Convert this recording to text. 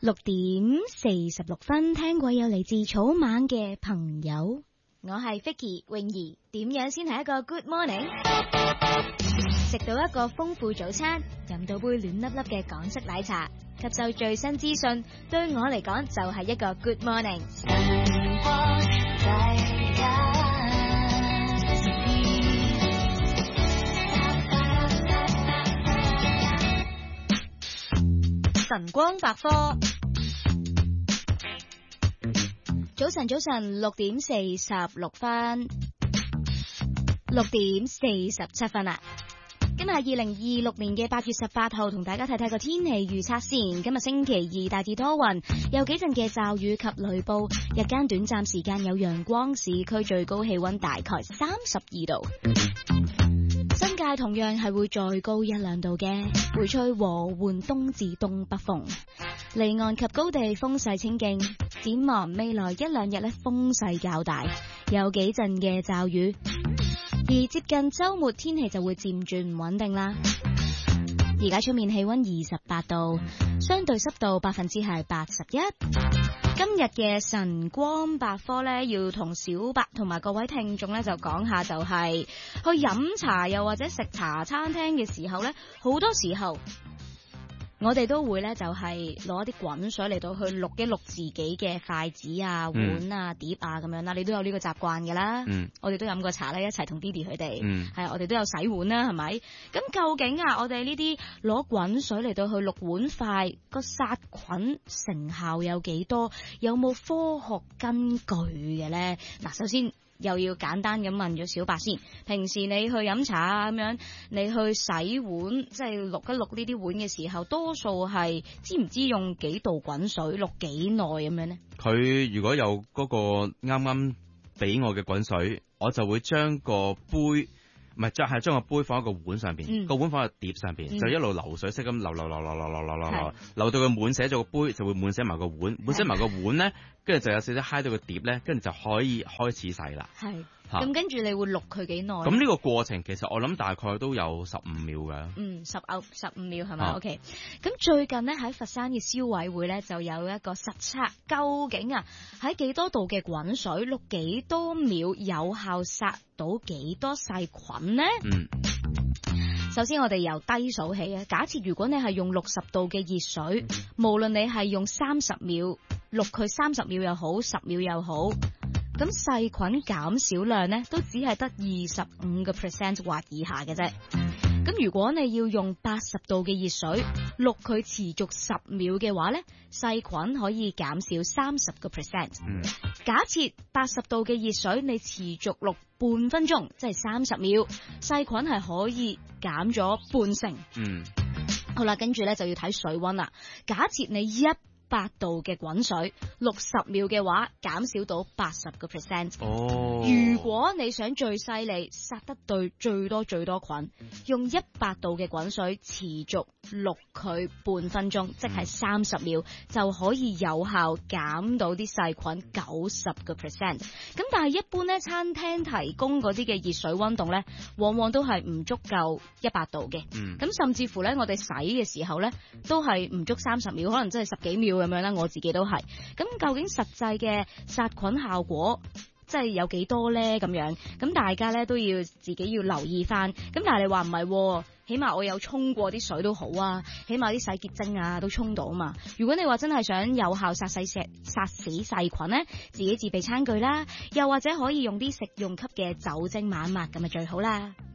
6:46，聽過有嚟自草蜢嘅朋友，我係 Vicky 泳兒。點樣先係一個 Good Morning？ 食到一個豐富早餐，飲到杯暖粒粒嘅港式奶茶，吸收最新資訊，對我嚟講就係一個 Good Morning。晨光百科，早晨，6:46，6:47啦。今日係2026年嘅8月18號，同大家睇睇個天氣預測先。今日星期二大致多雲，有幾陣嘅驟雨及雷暴，日間短暫時間有陽光，市區最高氣溫大概32度。新界同樣係會再高1-2度嘅，會吹和緩東至東北風，離岸及高地風勢清勁。展望未來1-2日咧，風勢較大，有幾陣嘅驟雨，而接近週末天氣就會漸轉唔穩定啦。而家出面氣溫28度，相對濕度81%。今日嘅晨光百科咧，要同小白同埋各位聽眾咧就講下，就係去飲茶又或者食茶餐廳嘅時候咧，好多時候我哋都會咧就係攞一啲滾水嚟到去渌一渌自己嘅筷子啊、碗啊、碟啊咁樣啦。你都有呢個習慣㗎啦。我哋都飲過茶咧，一齊同 Didi 佢哋係我哋都有洗碗啦，係咪？咁究竟啊，我哋呢啲攞滾水嚟到去渌碗筷個殺菌成效有幾多？有冇科學根據嘅咧？嗱，首先又要簡單咁問咗小白先。平時你去飲茶啊咁樣，你去洗碗，即係渌一渌呢啲碗嘅時候，多數係知唔知用幾度滾水渌幾耐咁樣呢？ 佢如果有嗰個啱啱俾我嘅滾水，我就會將個杯。唔係，係將個杯放喺個碗上邊，個碗放喺個碟上邊，就一路流水式咁流到佢滿瀉咗個杯，就會滿瀉埋個碗，滿瀉埋個碗咧，跟住就有少少揩到個碟咧，跟住就可以開始洗啦。係， 咁跟住你會渌佢幾耐？ 咁呢個過程其實我諗大概都有15秒㗎。 15秒係咪 ？OK。咁最近呢，喺佛山嘅消委會咧就有一個實測，究竟啊喺幾多度嘅滾水渌幾多秒有效殺到幾多細菌呢？首先我哋由低數起啊。假設如果你係用60度嘅熱水，無論你係用30秒渌佢30秒又好，10秒又好，咁細菌減少量呢都只係得25% 或以下嘅啫。咁如果你要用80度嘅熱水渌佢持續10秒嘅話呢，細菌可以減少30%。假設80度嘅熱水你持續渌半分鐘，即係30秒，細菌係可以減咗半成。好啦，跟住咧就要睇水溫啦。假設你100度嘅滾水60秒嘅話，減少到80%。如果你想最犀利，殺得對最多菌，用100度嘅滾水持續渌佢半分鐘，即係30秒，就可以有效減到啲細菌90%。咁但係一般咧，餐廳提供嗰啲嘅熱水溫度咧，往往都係唔足夠100度嘅。咁甚至乎咧，我哋洗嘅時候咧，都係唔足30秒，可能真係10幾秒咁樣啦。我自己都係。咁究竟實際嘅殺菌效果即係有幾多咧？咁樣，咁大家咧都要自己要留意翻。咁但係你話唔係，起碼我有沖過啲水都好啊，起碼啲洗潔精啊都沖到啊嘛。如果你話真係想有效殺死細菌咧，自己自備餐具啦，又或者可以用啲食用級嘅酒精抹一抹咁啊最好啦。